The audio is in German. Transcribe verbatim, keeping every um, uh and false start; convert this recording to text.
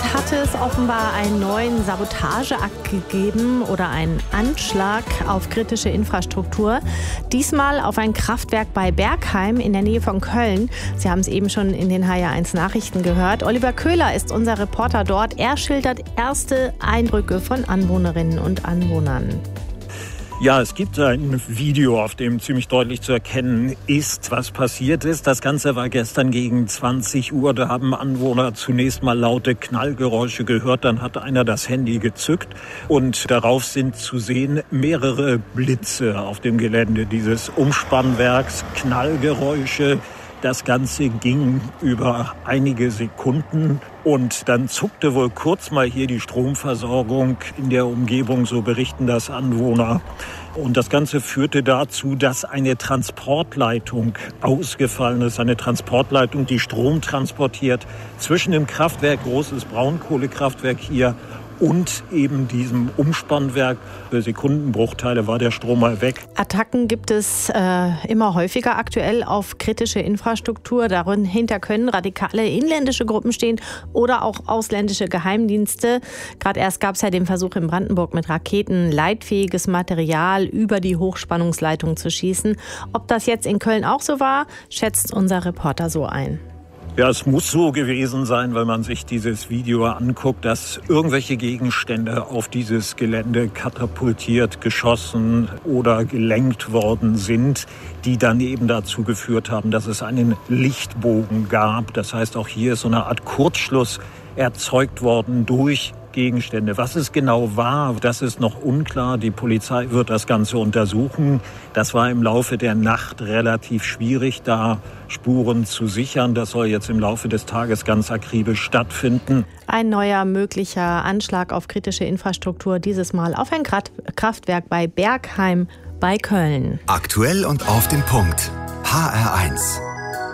Deutschland hatte es offenbar einen neuen Sabotageakt gegeben oder einen Anschlag auf kritische Infrastruktur. Diesmal auf ein Kraftwerk bei Bergheim in der Nähe von Köln. Sie haben es eben schon in den H R eins Nachrichten gehört. Oliver Köhler ist unser Reporter dort. Er schildert erste Eindrücke von Anwohnerinnen und Anwohnern. Ja, es gibt ein Video, auf dem ziemlich deutlich zu erkennen ist, was passiert ist. Das Ganze war gestern gegen zwanzig Uhr. Da haben Anwohner zunächst mal laute Knallgeräusche gehört. Dann hat einer das Handy gezückt und darauf sind zu sehen mehrere Blitze auf dem Gelände dieses Umspannwerks. Knallgeräusche. Das Ganze ging über einige Sekunden und dann zuckte wohl kurz mal hier die Stromversorgung in der Umgebung, so berichten das Anwohner. Und das Ganze führte dazu, dass eine Transportleitung ausgefallen ist. Eine Transportleitung, die Strom transportiert zwischen dem Kraftwerk, großes Braunkohlekraftwerk hier, und eben diesem Umspannwerk. Für Sekundenbruchteile war der Strom mal weg. Attacken gibt es äh, immer häufiger aktuell auf kritische Infrastruktur. Dahinter können radikale inländische Gruppen stehen oder auch ausländische Geheimdienste. Gerade erst gab es ja den Versuch in Brandenburg mit Raketen leitfähiges Material über die Hochspannungsleitung zu schießen. Ob das jetzt in Köln auch so war, schätzt unser Reporter so ein. Ja, es muss so gewesen sein, wenn man sich dieses Video anguckt, dass irgendwelche Gegenstände auf dieses Gelände katapultiert, geschossen oder gelenkt worden sind, die dann eben dazu geführt haben, dass es einen Lichtbogen gab. Das heißt, auch hier ist so eine Art Kurzschluss erzeugt worden durch Gegenstände. Was es genau war, das ist noch unklar. Die Polizei wird das Ganze untersuchen. Das war im Laufe der Nacht relativ schwierig, da Spuren zu sichern. Das soll jetzt im Laufe des Tages ganz akribisch stattfinden. Ein neuer möglicher Anschlag auf kritische Infrastruktur, dieses Mal auf ein Kraftwerk bei Bergheim bei Köln. Aktuell und auf den Punkt. H R eins.